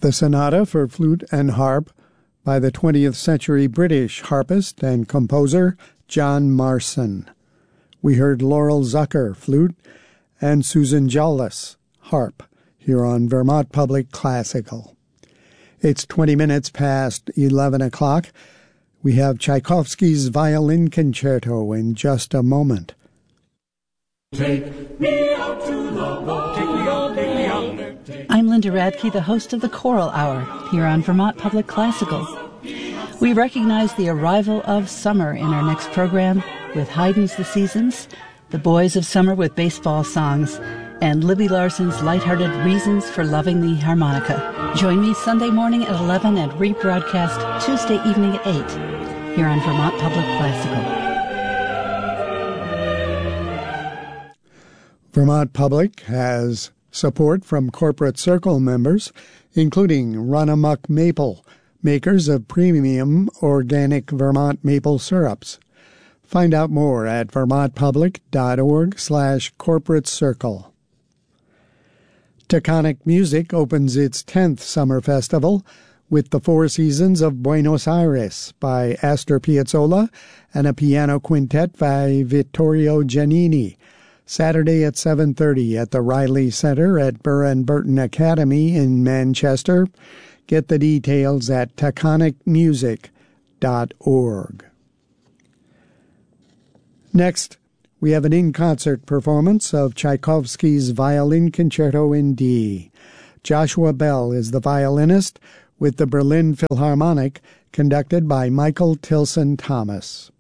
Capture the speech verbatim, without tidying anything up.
The Sonata for Flute and Harp by the twentieth century British harpist and composer John Marson. We heard Laurel Zucker, flute, and Susan Jolles, harp, here on Vermont Public Classical. It's twenty minutes past eleven o'clock. We have Tchaikovsky's Violin Concerto in just a moment. Take me out to the ball. Take me out, take me out. I'm Linda Radke, the host of the Choral Hour, here on Vermont Public Classical. We recognize the arrival of summer in our next program with Haydn's The Seasons, The Boys of Summer with Baseball Songs, and Libby Larson's lighthearted Reasons for Loving the Harmonica. Join me Sunday morning at eleven and rebroadcast Tuesday evening at eight, here on Vermont Public Classical. Vermont Public has support from Corporate Circle members, including Run Amok Maple, makers of premium organic Vermont maple syrups. Find out more at vermontpublic.org slash corporate circle. Taconic Music opens its tenth summer festival with the Four Seasons of Buenos Aires by Astor Piazzolla and a piano quintet by Vittorio Giannini, Saturday at seven thirty at the Riley Center at Burr and Burton Academy in Manchester. Get the details at taconic music dot org. Next, we have an in-concert performance of Tchaikovsky's Violin Concerto in D. Joshua Bell is the violinist with the Berlin Philharmonic, conducted by Michael Tilson Thomas.